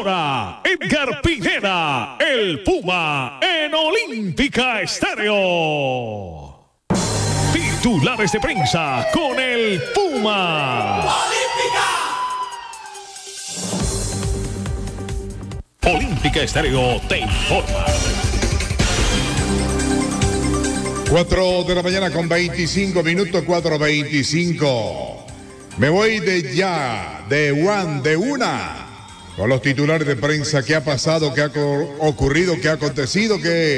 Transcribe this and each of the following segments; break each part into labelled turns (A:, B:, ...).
A: ahora Edgar Pineda, el Puma, en Olímpica Estéreo. Titulares de prensa con el Puma. Olímpica Estéreo te informa.
B: 4 de la mañana con 25 minutos, 4:25. Me voy de ya, de una, con los titulares de prensa. ¿Qué ha pasado? ¿Qué ha ocurrido? ¿Qué ha acontecido?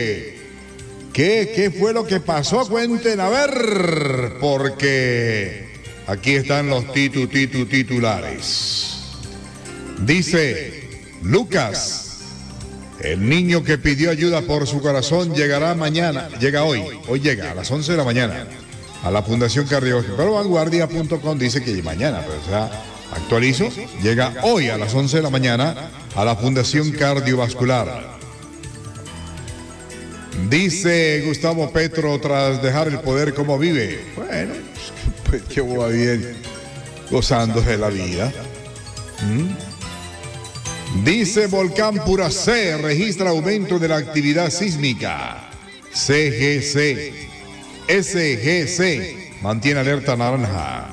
B: ¿Qué fue lo que pasó? Cuenten a ver, porque aquí están los titulares. Dice Lucas, el niño que pidió ayuda por su corazón llega hoy llega a las 11 de la mañana a la Fundación Cardiológica. Pero vanguardia.com dice que mañana, pero actualizo, llega hoy a las 11 de la mañana a la Fundación Cardiovascular. Dice Gustavo Petro, tras dejar el poder, ¿cómo vive? Bueno, pues que va bien, gozando de la vida. Dice Volcán Pura C, registra aumento de la actividad sísmica. SGC mantiene alerta naranja.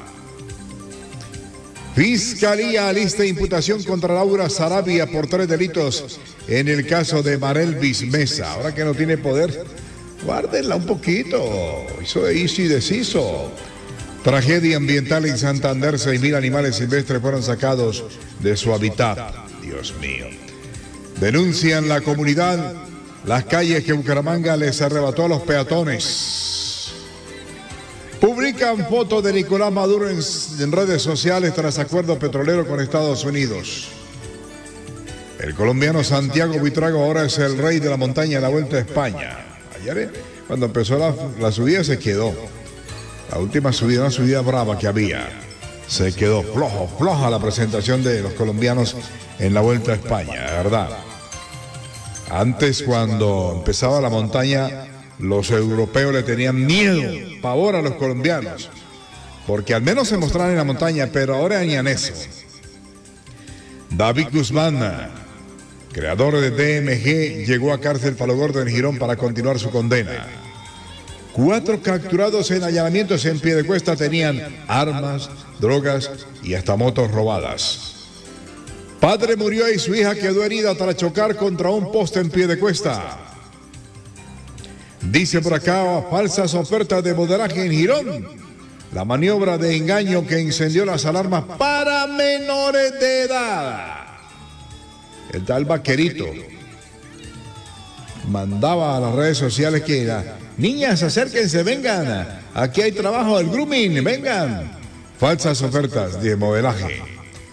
B: Fiscalía alista imputación contra Laura Sarabia por 3 delitos en el caso de Marelvis Mesa. Ahora que no tiene poder, guárdenla un poquito. Eso hizo y deshizo. Tragedia ambiental en Santander, 6.000 animales silvestres fueron sacados de su hábitat. Dios mío. Denuncian la comunidad las calles que Bucaramanga les arrebató a los peatones. Publican fotos de Nicolás Maduro en redes sociales tras acuerdo petrolero con Estados Unidos. El colombiano Santiago Buitrago ahora es el rey de la montaña en la Vuelta a España. Ayer, cuando empezó la subida, se quedó. La última subida, una subida brava que había. Se quedó floja la presentación de los colombianos en la Vuelta a España, ¿verdad? Antes, cuando empezaba la montaña, los europeos le tenían miedo, pavor a los colombianos, porque al menos se mostraban en la montaña, pero ahora ni en eso. David Guzmán, creador de DMG, llegó a cárcel Palo Gordo en Girón para continuar su condena. 4 capturados en allanamientos en Piedecuesta tenían armas, drogas y hasta motos robadas. Padre murió y su hija quedó herida tras chocar contra un poste en Piedecuesta. Dice por acá, falsas ofertas de modelaje en Girón. La maniobra de engaño que incendió las alarmas para menores de edad. El tal Vaquerito mandaba a las redes sociales que era: niñas, acérquense, vengan, aquí hay trabajo del grooming, vengan. Falsas ofertas de modelaje.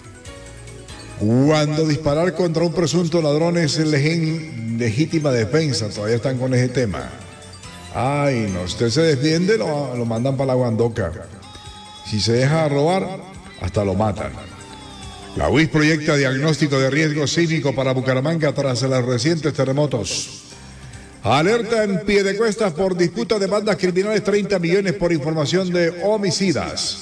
B: Cuando disparar contra un presunto ladrón es legítima defensa, todavía están con ese tema. Ay, no, usted se defiende, lo mandan para la guandoca. Si se deja robar, hasta lo matan. La UIS proyecta diagnóstico de riesgo sísmico para Bucaramanga tras los recientes terremotos. Alerta en Piedecuesta por disputa de bandas criminales, 30 millones por información de homicidas.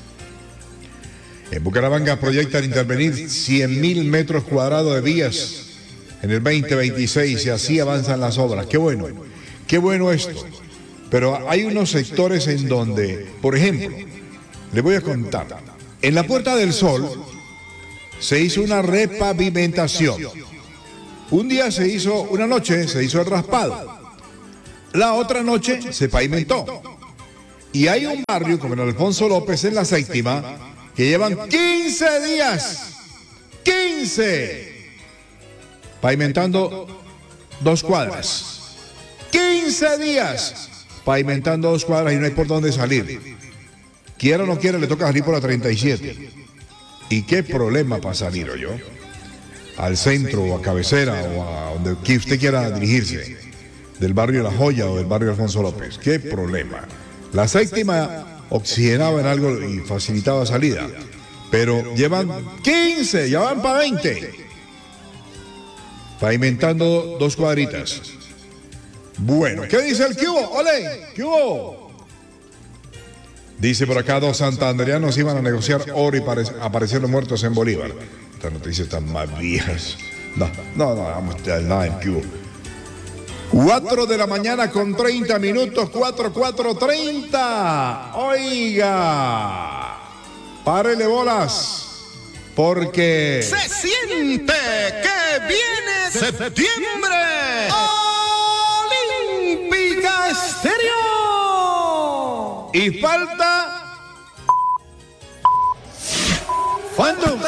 B: En Bucaramanga proyectan intervenir 100.000 metros cuadrados de vías en el 2026 y así avanzan las obras. Qué bueno esto. Pero hay unos sectores en donde, por ejemplo, le voy a contar, en la Puerta del Sol se hizo una repavimentación. Una noche se hizo el raspado. La otra noche se pavimentó. Y hay un barrio como en Alfonso López en la Séptima que llevan 15 días, 15, pavimentando 2 cuadras. 15 días pavimentando 2 cuadras y no hay por dónde salir. Quiera o no quiera, le toca salir por la 37. ¿Y qué problema para salir, yo? Al centro o a cabecera o a donde usted quiera dirigirse, del barrio La Joya o del barrio Alfonso López. ¿Qué problema? La Séptima oxigenaba en algo y facilitaba salida, pero llevan 15, ya van para 20, pavimentando 2 cuadritas. Bueno, ¿qué dice el Cubo? ¡Ole! ¿Cubo? Dice por acá, 2 santandereanos iban a negociar oro y aparecieron muertos en Bolívar. Estas noticias están más viejas. No, vamos a nada en Cuba. 4 de la mañana con 30 minutos, 4:30. Oiga, párele bolas, porque
C: se siente que viene septiembre. Olímpica Estéreo.
B: y falta. ¿Cuánto?